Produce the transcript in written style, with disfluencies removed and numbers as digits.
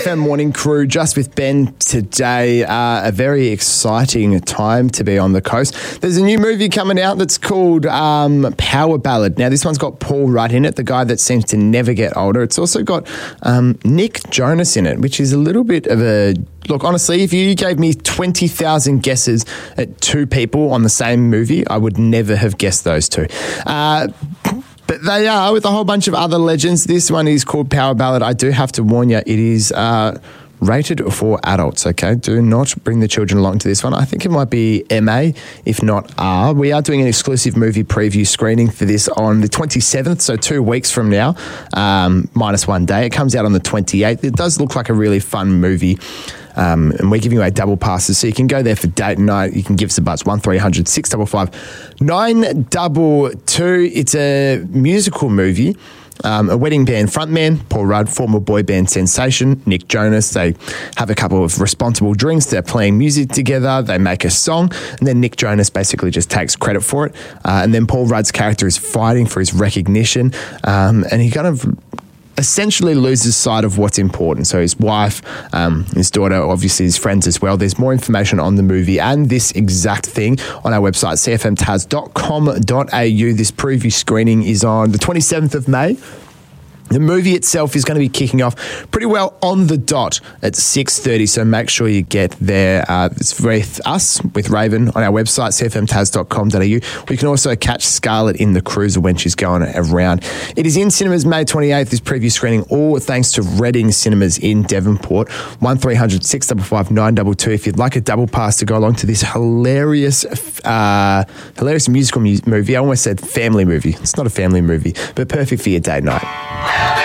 SAFM Morning Crew, just with Ben today. A very exciting time to be on the coast. There's a new movie coming out that's called Power Ballad. Now, this one's got Paul Rudd in it, the guy that seems to never get older. It's also got Nick Jonas in it, which is a little bit of a... Look, honestly, if you gave me 20,000 guesses at two people on the same movie, I would never have guessed those two. But they are with a whole bunch of other legends. This one is called Power Ballad. I do have to warn you, it is rated for adults, okay? Do not bring the children along to this one. I think it might be MA, if not R. We are doing an exclusive movie preview screening for this on the 27th, so 2 weeks from now, minus 1 day. It comes out on the 28th. It does look like a really fun movie. And we're giving away double passes, so you can go there for date night. You can give us a buzz, 1300 655 922. It's a musical movie. A wedding band frontman, Paul Rudd, former boy band sensation, Nick Jonas. They have a couple of responsible drinks. They're playing music together. They make a song. And then Nick Jonas basically just takes credit for it. And then Paul Rudd's character is fighting for his recognition. And he kind of essentially loses sight of what's important. So his wife, his daughter, obviously his friends as well. There's more information on the movie and this exact thing on our website, cfmtaz.com.au. This preview screening is on the 27th of May. The movie itself is going to be kicking off pretty well on the dot at 6:30, so make sure you get there. It's with us, with Raven, on our website, cfmtaz.com.au. You can also catch Scarlett in the cruiser when she's going around. It is in cinemas May 28th, this preview screening, all thanks to Reading Cinemas in Devonport. 1300 655 922 if you'd like a double pass to go along to this hilarious musical movie. I almost said family movie. It's not a family movie, but perfect for your date night.